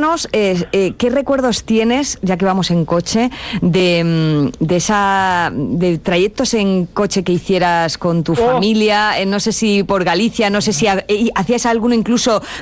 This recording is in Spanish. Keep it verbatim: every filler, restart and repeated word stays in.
cuéntanos eh, eh, qué recuerdos tienes, ya que vamos en coche, de, de esa de trayectos en coche que hicieras con tu Oh. familia, eh, no sé si por Galicia, no sé si ha, eh, hacías alguno incluso